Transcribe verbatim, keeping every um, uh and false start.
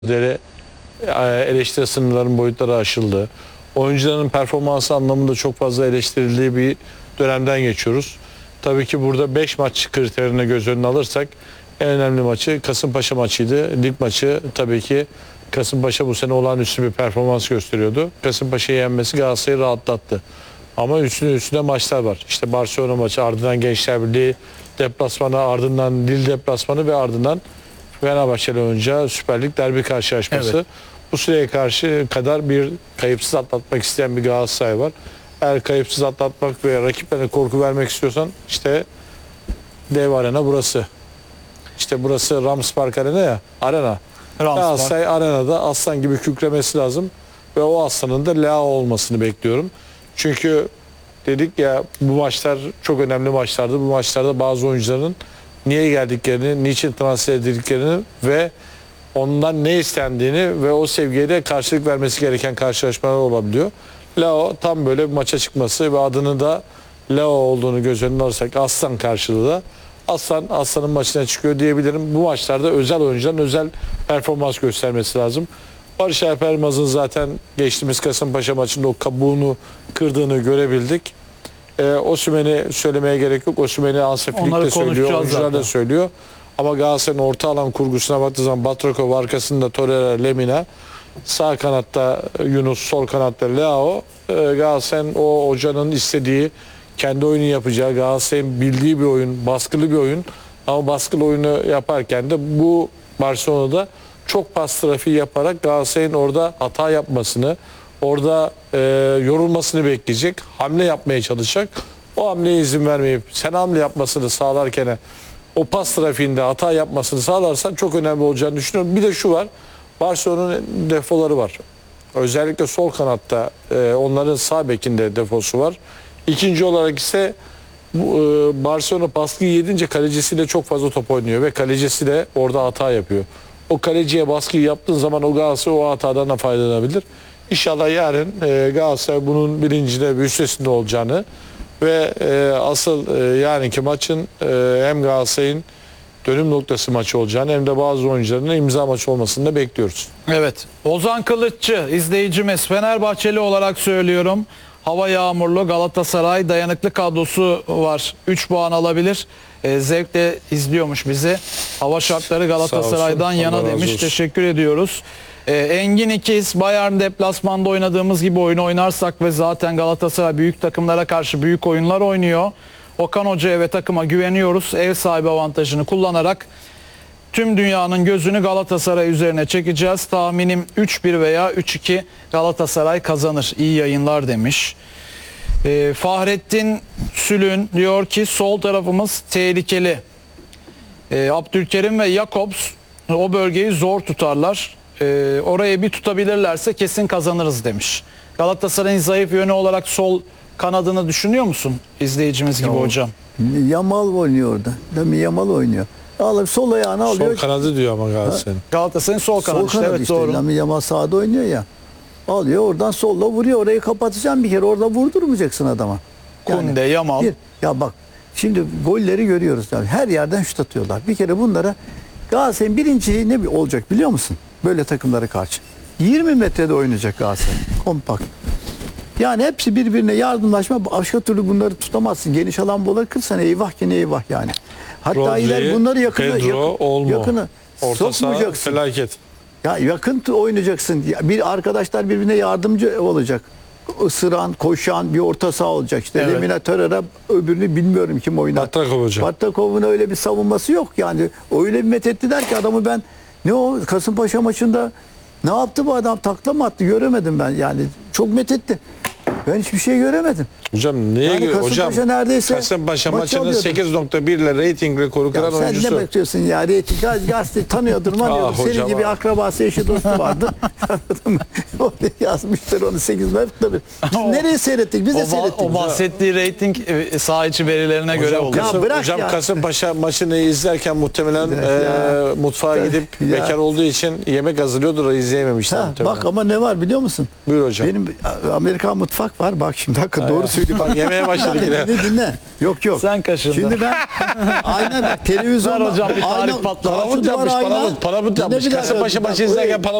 mücadele eleştiri sınırların boyutları aşıldı. Oyuncuların performansı anlamında çok fazla eleştirildiği bir dönemden geçiyoruz. Tabii ki burada beş maç kriterine göz önüne alırsak en önemli maçı Kasımpaşa maçıydı. Lig maçı tabii ki Kasımpaşa bu sene olağanüstü bir performans gösteriyordu. Kasımpaşa'yı yenmesi Galatasaray'ı rahatlattı. Ama üstüne üstüne maçlar var. İşte Barcelona maçı, ardından Gençler Birliği deplasmanı, ardından Lille deplasmanı ve ardından Fenerbahçe'yle oynayacağı Süper Lig derbi karşılaşması. Evet. Bu süreye karşı kadar bir kayıpsız atlatmak isteyen bir Galatasaray var. Eğer kayıpsız atlatmak ve rakiplerine korku vermek istiyorsan işte dev arena burası. İşte burası Rams Park Arena ya. Arena. Galatasaray arenada aslan gibi kükremesi lazım. Ve o aslanın da Leao olmasını bekliyorum. Çünkü dedik ya, bu maçlar çok önemli maçlardı. Bu maçlarda bazı oyuncuların niye geldiklerini, niçin transfer edildiklerini ve ondan ne istendiğini ve o sevgiye de karşılık vermesi gereken karşılaşmalar olabiliyor. Leao tam böyle bir maça çıkması ve adını da Leao olduğunu göz önüne alırsak aslan karşılığı da aslan aslanın maçına çıkıyor diyebilirim. Bu maçlarda özel oyuncuların özel performans göstermesi lazım. Barış Alper Yılmaz'ın zaten geçtiğimiz Kasımpaşa maçında o kabuğunu kırdığını görebildik. Ee, Osimhen'i söylemeye gerek yok. Osimhen'i Ansefilik de söylüyor, oyuncular da söylüyor. Ama Galatasaray'ın orta alan kurgusuna baktığı zaman Batrakov, arkasında Torreira, Lemina, sağ kanatta Yunus, sol kanatta Leao. Ee, Galatasaray'ın o hocanın istediği, kendi oyunu yapacağı, Galatasaray'ın bildiği bir oyun, baskılı bir oyun. Ama baskılı oyunu yaparken de bu Barcelona'da çok pas trafiği yaparak Galatasaray'ın orada hata yapmasını, orada e, yorulmasını bekleyecek, hamle yapmaya çalışacak. O hamleye izin vermeyip sen hamle yapmasını sağlarken o pas trafiğinde hata yapmasını sağlarsan çok önemli olacağını düşünüyorum. Bir de şu var, Barcelona'nın defoları var. Özellikle sol kanatta e, onların sağ bekinde defosu var. İkinci olarak ise bu, e, Barcelona baskıyı yedince kalecisiyle çok fazla top oynuyor ve kalecisi de orada hata yapıyor. O kaleciye baskıyı yaptığın zaman o Galatasaray o hatadan da faydalanabilir. İnşallah yarın e, Galatasaray bunun bilincinde ve üstesinde olacağını ve e, asıl e, yarınki maçın e, hem Galatasaray'ın dönüm noktası maçı olacağını hem de bazı oyuncuların imza maçı olmasını da bekliyoruz. Evet. Ozan Kılıççı izleyicimiz, Fenerbahçeli olarak söylüyorum. Hava yağmurlu, Galatasaray dayanıklı kadrosu var. üç puan alabilir. E, zevkle izliyormuş bizi. Hava şartları Galatasaray'dan yana demiş. Teşekkür ediyoruz. E, Engin İkiz, Bayern deplasmanda oynadığımız gibi oyun oynarsak ve zaten Galatasaray büyük takımlara karşı büyük oyunlar oynuyor. Okan Hoca'ya ve takıma güveniyoruz. Ev sahibi avantajını kullanarak tüm dünyanın gözünü Galatasaray üzerine çekeceğiz. Tahminim üç bir veya üç iki Galatasaray kazanır. İyi yayınlar demiş. Ee, Fahrettin Sülün diyor ki sol tarafımız tehlikeli. Ee, Abdülkerim ve Jakobs o bölgeyi zor tutarlar. Ee, oraya bir tutabilirlerse kesin kazanırız demiş. Galatasaray'ın zayıf yönü olarak sol kanadını düşünüyor musun? İzleyicimiz gibi Yamal. hocam. Yamal oynuyor orada. Değil mi? Yamal oynuyor. Alıp sol ayağını alıyor. Sol kanadı diyor ama Galatasaray'ın. Galatasaray'ın sol kanadı, sol işte, kanadı evet işte. doğru. Lamin Yamal sağda oynuyor ya. Alıyor oradan solla vuruyor. Orayı kapatacağım bir kere. Orada vurdurmayacaksın adama. Yani Kunde, Yamal. Bir, ya bak şimdi golleri görüyoruz. Yani her yerden şut atıyorlar. Bir kere bunlara Galatasaray'ın birinciliği ne olacak biliyor musun? Böyle takımlara karşı. yirmi metrede oynayacak Galatasaray. Kompakt. Yani hepsi birbirine yardımlaşma. Başka türlü bunları tutamazsın. Geniş alan bola kırsan eyvah gene eyvah yani. Hatta Rodri, iler bunları yakını Pedro, yakın, Olmo. yakını Orta saha sokmayacaksın. felaket. Ya yakın oynayacaksın. Bir arkadaşlar birbirine yardımcı olacak. Isıran, koşan bir orta saha olacak. İşte Evet. Lemina Torreira, öbürünü bilmiyorum kim oynar. Batrakov hocam. Batrakov'un öyle bir savunması yok yani. Öyle bir methettiler ki adamı ben ne o Kasımpaşa maçında ne yaptı bu adam? Takla mı attı? Göremedim ben. Yani çok methetti. Ben hiçbir şey göremedim. Hocam neye Yani göre? Kasımpaşa Hocam neredeyse Kasımpaşa maçı maçının alıyordu. sekiz nokta bir ile reyting rekoru kıran Ya sen oyuncusu. ne bekliyorsun ya? Reyting gazete tanıyordur manıyordur. Ah, Senin hocam, gibi ah. akrabası eşi dostu vardı. Anladın mı? Oraya yazmışlar onu sekiz tabii. Nereye seyrettik? Biz de O, ba- seyrettik. o bahsettiği reyting e, saha içi verilerine göre Hocam, oluyor. Ya Kasım, bırak hocam ya. Kasımpaşa maçını izlerken muhtemelen Ya. e, mutfağa gidip Ya. bekar olduğu için yemek hazırlıyordur, izleyememişler Ha, muhtemelen. bak ama ne var biliyor musun? Buyur hocam. Benim Amerikan mutfak bak var bak şimdi dakika doğru söylüyor. Bak Yemeye başladık yine. dinle dinle. Yok yok. Sen kaşındın. Şimdi ben aynen bak televizyonda Ver hocam bir tarih ayna- patladı. karşı Palamut duvar yapmış, ayna. palamut, palamut Dinle yapmış. bir dakika, Kasımpaşa bak, maçı izlerken öyle- palamut